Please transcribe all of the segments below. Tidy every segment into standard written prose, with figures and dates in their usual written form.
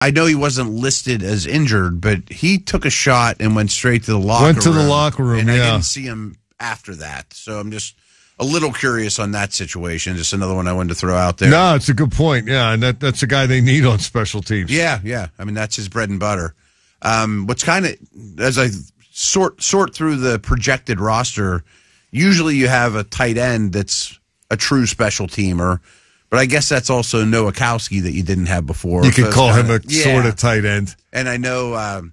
I know he wasn't listed as injured, but he took a shot and went straight to the locker room. Went to the locker room, and yeah. I didn't see him after that. So I'm just a little curious on that situation. Just another one I wanted to throw out there. No, it's a good point. Yeah, and that's a guy they need on special teams. Yeah. I mean, that's his bread and butter. What's kind of, as I sort through the projected roster, usually you have a tight end that's a true special teamer, but I guess that's also Nowakowski that you didn't have before. You could call him a sort of tight end. And I know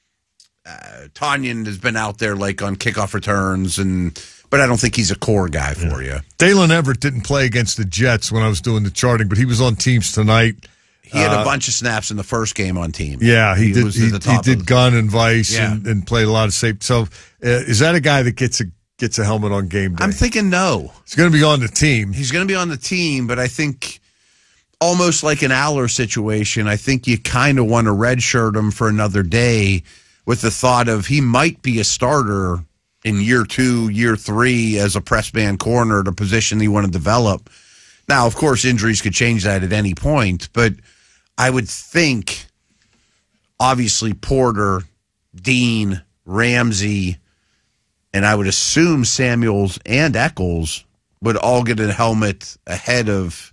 Tonyan has been out there like on kickoff returns, but I don't think he's a core guy for you. Dalen Everett didn't play against the Jets when I was doing the charting, but he was on teams tonight. He had a bunch of snaps in the first game on team. Yeah, he did. He did gun and vice and played a lot of safety. So is that a guy that gets a helmet on game day? I'm thinking no. He's going to be on the team. He's going to be on the team, but I think almost like an Aller situation, I think you kind of want to redshirt him for another day with the thought of he might be a starter in year 2, year 3 as a press man corner, the position you want to develop. Now, of course, injuries could change that at any point, but I would think, obviously, Porter, Dean, Ramsey, and I would assume Samuels and Echols would all get a helmet ahead of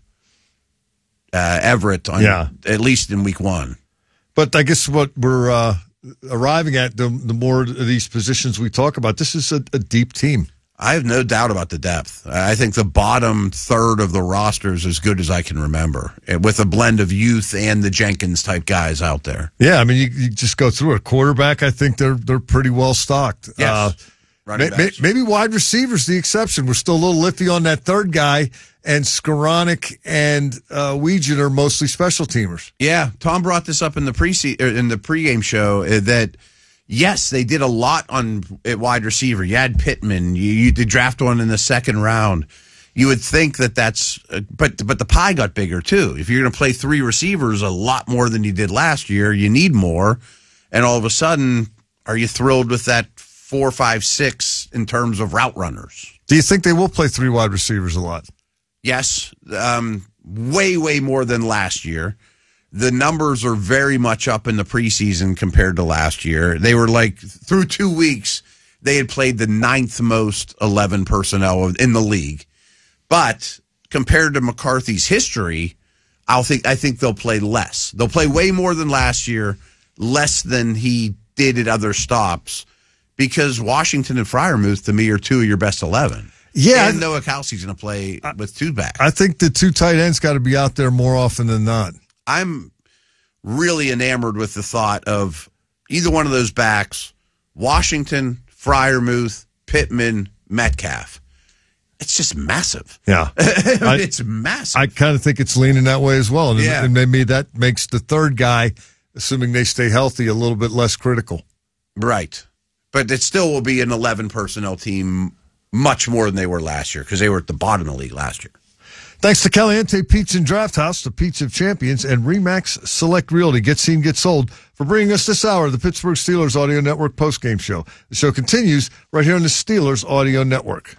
Everett, at least in week 1. But I guess what we're arriving at, the more of these positions we talk about, this is a deep team. I have no doubt about the depth. I think the bottom third of the roster is as good as I can remember, with a blend of youth and the Jenkins-type guys out there. Yeah, I mean, you just go through it. Quarterback, I think they're pretty well stocked. Yes. Maybe wide receivers the exception. We're still a little iffy on that third guy, and Skoranek and Weegan are mostly special teamers. Yeah, Tom brought this up in the pregame show that yes, they did a lot at wide receiver. You had Pittman. You did draft one in the second round. You would think that's, but the pie got bigger too. If you're going to play 3 receivers a lot more than you did last year, you need more. And all of a sudden, are you thrilled with that 4, 5, 6 in terms of route runners? Do you think they will play 3 wide receivers a lot? Yes, way more than last year. The numbers are very much up in the preseason compared to last year. They were like, through 2 weeks, they had played the 9th most 11 personnel in the league. But compared to McCarthy's history, I think they'll play less. They'll play way more than last year, less than he did at other stops, because Washington and Freiermuth, to me, are 2 of your best 11. Yeah. And Nowakowski's going to play with 2 backs. I think the 2 tight ends got to be out there more often than not. I'm really enamored with the thought of either one of those backs, Washington, Freiermuth, Pittman, Metcalf. It's just massive. Yeah. It's massive. I kind of think it's leaning that way as well. And maybe that makes the third guy, assuming they stay healthy, a little bit less critical. Right. But it still will be an 11 personnel team much more than they were last year, because they were at the bottom of the league last year. Thanks to Caliente Pizza and Draft House, the Pizza of Champions, and RE/MAX Select Realty. Get seen, get sold, for bringing us this hour of the Pittsburgh Steelers Audio Network postgame show. The show continues right here on the Steelers Audio Network.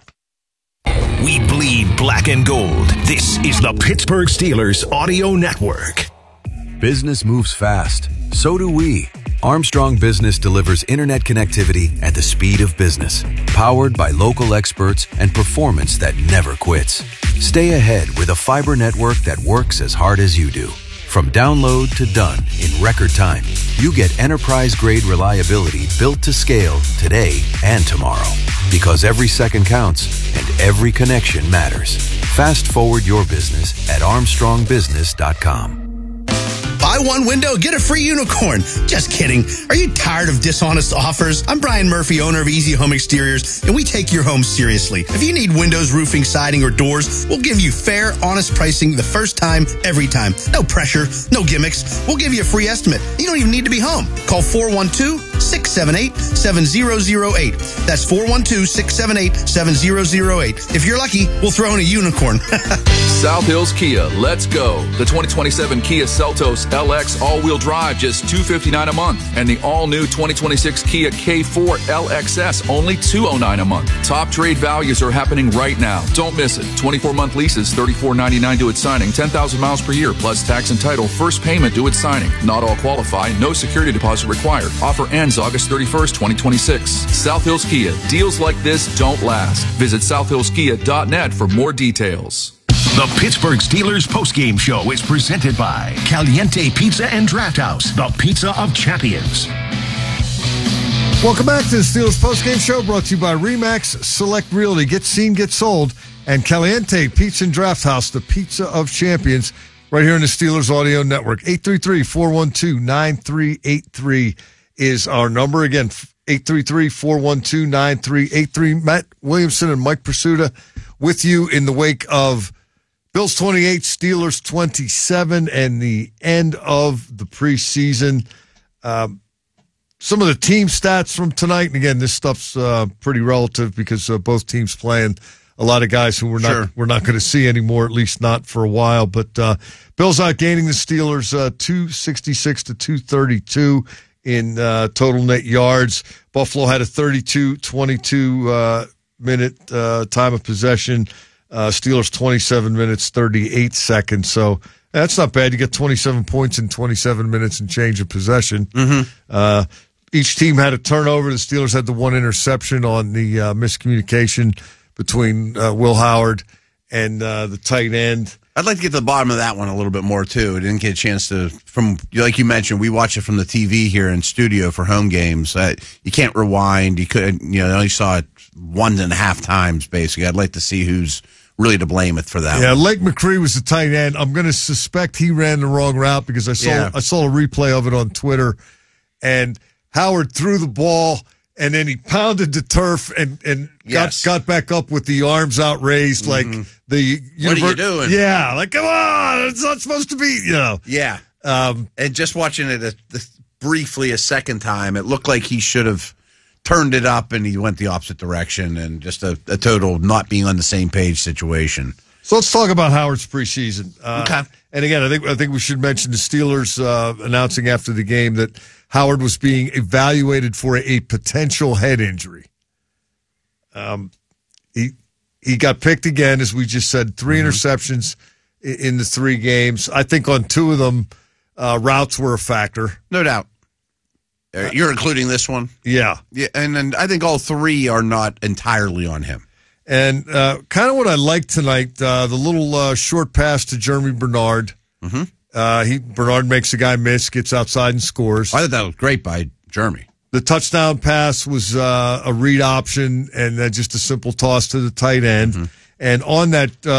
We bleed black and gold. This is the Pittsburgh Steelers Audio Network. Business moves fast. So do we. Armstrong Business delivers internet connectivity at the speed of business, powered by local experts and performance that never quits. Stay ahead with a fiber network that works as hard as you do. From download to done in record time, you get enterprise-grade reliability built to scale today and tomorrow. Because every second counts and every connection matters. Fast forward your business at ArmstrongBusiness.com. Buy one window, get a free unicorn. Just kidding. Are you tired of dishonest offers? I'm Brian Murphy, owner of Easy Home Exteriors, and we take your home seriously. If you need windows, roofing, siding, or doors, we'll give you fair, honest pricing the first time, every time. No pressure, no gimmicks. We'll give you a free estimate. You don't even need to be home. Call 412 412-678-7008. That's 412-678-7008. If you're lucky, we'll throw in a unicorn. South Hills Kia, let's go. The 2027 Kia Seltos LX all-wheel drive, just $259 a month. And the all-new 2026 Kia K4 LXS, only $209 a month. Top trade values are happening right now. Don't miss it. 24-month leases, $34.99 due at signing, 10,000 miles per year, plus tax and title, first payment due at signing. Not all qualify, no security deposit required. Offer ends August 31st, 2026. South Hills Kia, deals like this don't last. Visit southhillskia.net for more details. The Pittsburgh Steelers postgame show is presented by Caliente Pizza and Draft House, the pizza of champions. Welcome back to the Steelers postgame show, brought to you by RE/MAX Select Realty. Get seen, get sold. And Caliente Pizza and Draft House, the pizza of champions, right here in the Steelers Audio Network. 833-412-9383 is our number. Again, 833-412-9383. Matt Williamson and Mike Pursuta with you in the wake of Bills 28, Steelers 27, and the end of the preseason. Some of the team stats from tonight, and again, this stuff's pretty relative because both teams playing a lot of guys who we're not going to see anymore, at least not for a while. But Bills outgaining the Steelers 266 to 232 in total net yards. Buffalo had a 32-22 minute time of possession. Steelers 27 minutes, 38 seconds. So that's not bad. You get 27 points in 27 minutes and change of possession. Each team had a turnover. The Steelers had the one interception on the miscommunication between Will Howard and the tight end. I'd like to get to the bottom of that one a little bit more, too. I didn't get a chance to, like you mentioned, we watch it from the TV here in studio for home games. You can't rewind. You could, only saw it 1.5 times, basically. I'd like to see who's really to blame it for that. Yeah, Lake McCree was the tight end. I'm going to suspect he ran the wrong route because I saw a replay of it on Twitter, and Howard threw the ball, and then he pounded the turf and got back up with the arms outraised like the what are you doing? Yeah, like, come on, it's not supposed to be, Yeah. And just watching it briefly a second time, it looked like he should have turned it up and he went the opposite direction, and just a total not being on the same page situation. So let's talk about Howard's preseason. Okay. And again, I think we should mention the Steelers announcing after the game that Howard was being evaluated for a potential head injury. He got picked again, as we just said, 3 interceptions in the 3 games. I think on 2 of them, routes were a factor. No doubt. You're including this one? Yeah. Yeah, and I think all 3 are not entirely on him. And kind of what I liked tonight, the little short pass to Jeremy Bernard. Bernard makes a guy miss, gets outside and scores. I thought that was great by Jeremy. The touchdown pass was a read option and then just a simple toss to the tight end. And on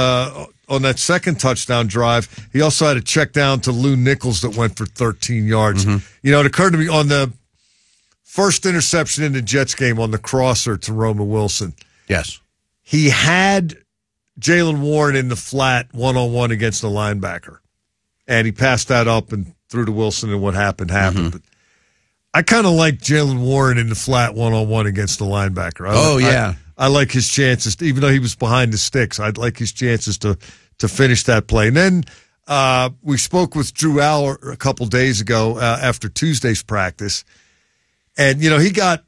that second touchdown drive, he also had a check down to Lou Nichols that went for 13 yards. It occurred to me on the first interception in the Jets game on the crosser to Roman Wilson. Yes. He had Jaylen Warren in the flat one-on-one against the linebacker. And he passed that up and threw to Wilson, and what happened. But I kind of like Jaylen Warren in the flat one-on-one against the linebacker. I like his chances, even though he was behind the sticks. I'd like his chances to finish that play. And then we spoke with Drew Aller a couple days ago after Tuesday's practice. And, he got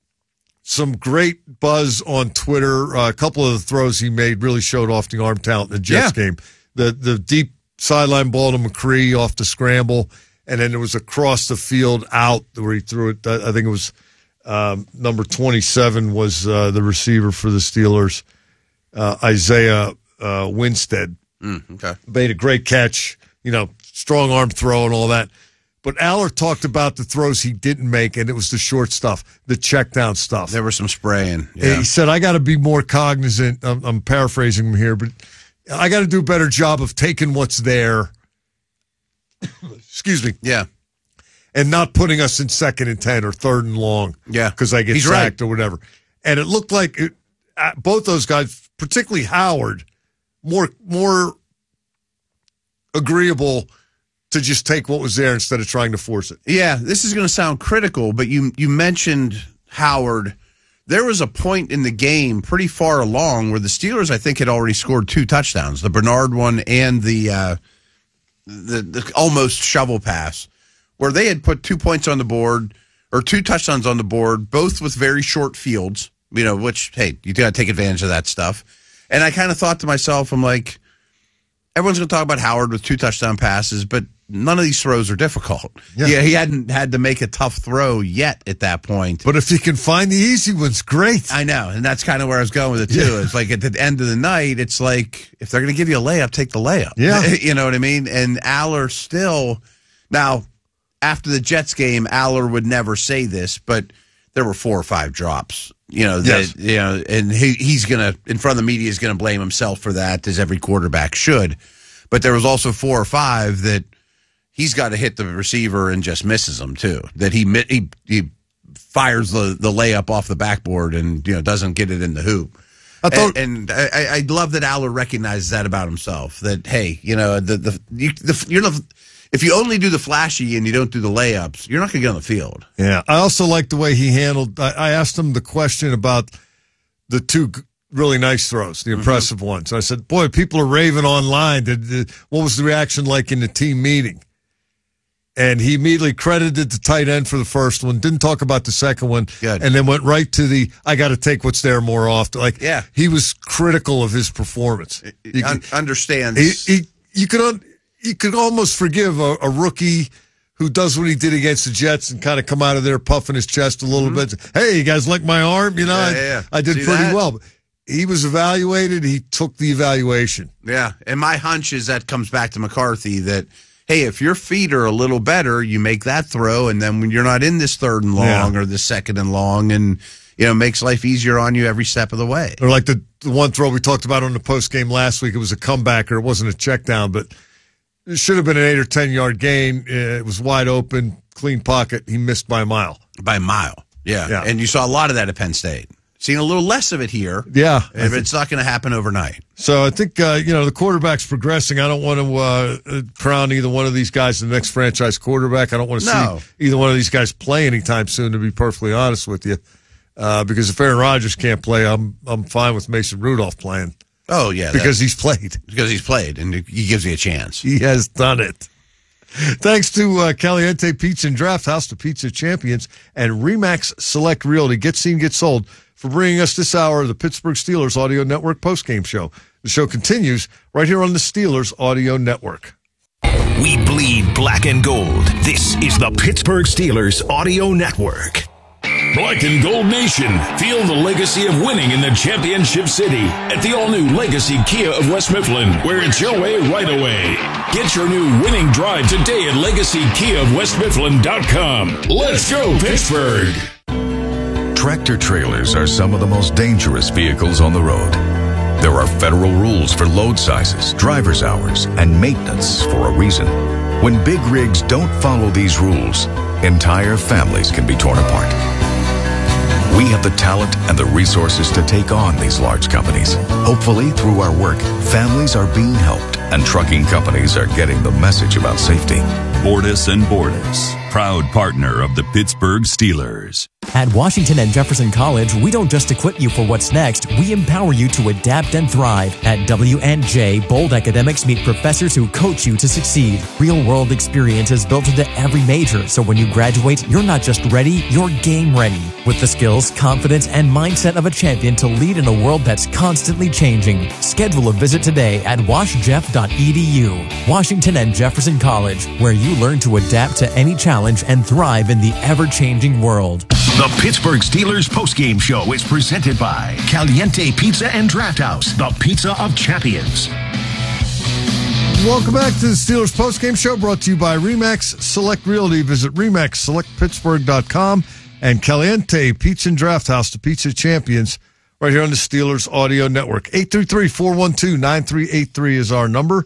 some great buzz on Twitter. A couple of the throws he made really showed off the arm talent in the Jets game. The deep sideline ball to McCree off the scramble, and then there was across the field out where he threw it. I think it was number 27 was the receiver for the Steelers, Isaiah Winstead. Made a great catch, strong arm throw and all that. But Aller talked about the throws he didn't make, and it was the short stuff, the check down stuff. There was some spraying. Yeah. He said, I got to be more cognizant. I'm paraphrasing him here, but I got to do a better job of taking what's there. Excuse me. Yeah. And not putting us in 2nd and 10 or 3rd and long. Yeah. Because I get sacked or whatever. And it looked like both those guys, particularly Howard, more agreeable to just take what was there instead of trying to force it. Yeah, this is going to sound critical, but you mentioned Howard. There was a point in the game pretty far along where the Steelers, I think, had already scored 2 touchdowns, the Bernard one and the almost shovel pass, where they had put 2 points on the board or 2 touchdowns on the board, both with very short fields, which, hey, you got to take advantage of that stuff. And I kind of thought to myself, I'm like, everyone's going to talk about Howard with 2 touchdown passes, but none of these throws are difficult. Yeah, he hadn't had to make a tough throw yet at that point. But if you can find the easy ones, great. I know, and that's kind of where I was going with it, too. Yeah. It's like at the end of the night, it's like, if they're going to give you a layup, take the layup. Yeah. You know what I mean? And Aller still, now, after the Jets game, Aller would never say this, but there were 4 or 5 drops. Yes. And he's going to, in front of the media, is going to blame himself for that, as every quarterback should. But there was also 4 or 5 that he's got to hit the receiver and just misses them too. That he fires the layup off the backboard and doesn't get it in the hoop. I love that Aller recognizes that about himself. That hey, if you only do the flashy and you don't do the layups, you're not going to get on the field. Yeah, I also like the way he handled. I asked him the question about the 2 really nice throws, the impressive ones. I said, "Boy, people are raving online. What was the reaction like in the team meeting?" And he immediately credited the tight end for the first one, didn't talk about the second one, Good. And then went right to I got to take what's there more often. He was critical of his performance. Understands. You could almost forgive a rookie who does what he did against the Jets and kind of come out of there puffing his chest a little bit. Hey, you guys like my arm? I did pretty well. He was evaluated. He took the evaluation. Yeah, and my hunch is that comes back to McCarthy that, hey, if your feet are a little better, you make that throw, and then when you're not in this 3rd and long or the 2nd and long, and makes life easier on you every step of the way. Or like the one throw we talked about on the post game last week, it was a comebacker. It wasn't a check down, but it should have been an 8 or 10 yard gain. It was wide open, clean pocket. He missed by a mile. By a mile, yeah. And you saw a lot of that at Penn State. Seen a little less of it here. Yeah. But it's not going to happen overnight. So I think, the quarterback's progressing. I don't want to crown either one of these guys the next franchise quarterback. I don't want to see either one of these guys play anytime soon, to be perfectly honest with you. Because if Aaron Rodgers can't play, I'm fine with Mason Rudolph playing. Oh, yeah. Because he's played. Because he's played, and he gives you a chance. He has done it. Thanks to Caliente Pizza and Draft House, the pizza champions, and RE/MAX Select Realty. Get seen, get sold, for bringing us this hour of the Pittsburgh Steelers Audio Network postgame show. The show continues right here on the Steelers Audio Network. We bleed black and gold. This is the Pittsburgh Steelers Audio Network. Black and Gold Nation, feel the legacy of winning in the championship city at the all-new Legacy Kia of West Mifflin, where it's your way right away. Get your new winning drive today at LegacyKiaofWestMifflin.com. Let's go, Pittsburgh! Tractor trailers are some of the most dangerous vehicles on the road. There are federal rules for load sizes, driver's hours, and maintenance for a reason. When big rigs don't follow these rules, entire families can be torn apart. We have the talent and the resources to take on these large companies. Hopefully, through our work, families are being helped and trucking companies are getting the message about safety. Bordas & Bordas, proud partner of the Pittsburgh Steelers. At Washington and Jefferson College, we don't just equip you for what's next, we empower you to adapt and thrive. At WNJ, bold academics meet professors who coach you to succeed. Real-world experience is built into every major, so when you graduate, you're not just ready, you're game ready. With the skills, confidence, and mindset of a champion to lead in a world that's constantly changing. Schedule a visit today at washjeff.edu. Washington and Jefferson College, where you learn to adapt to any challenge and thrive in the ever-changing world. The Pittsburgh Steelers postgame show is presented by Caliente Pizza and Draft House, the pizza of champions. Welcome back to the Steelers postgame show, brought to you by RE/MAX Select Realty. Visit RE/MAXSelectPittsburgh.com and Caliente Pizza and Draft House, the pizza champions, right here on the Steelers Audio Network. 833-412-9383 is our number.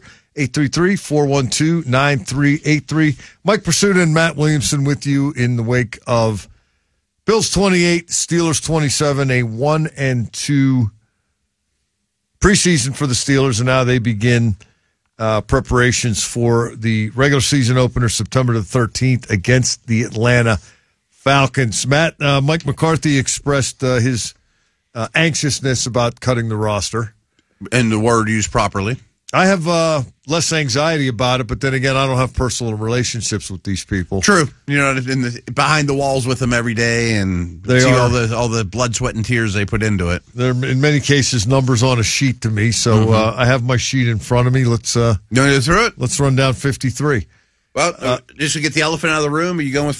833-412-9383. Mike Pursuta and Matt Williamson with you in the wake of Bills 28, Steelers 27, a 1-2 preseason for the Steelers, and now they begin preparations for the regular season opener September the 13th against the Atlanta Falcons. Matt, Mike McCarthy expressed his anxiousness about cutting the roster. And the word used properly. I have less anxiety about it, but then again, I don't have personal relationships with these people. True. You know, behind the walls with them every day and see all the blood, sweat, and tears they put into it. They're, in many cases, numbers on a sheet to me, so I have my sheet in front of me. Let's you want to go through it? Let's run down 53. Well, just to get the elephant out of the room, are you going with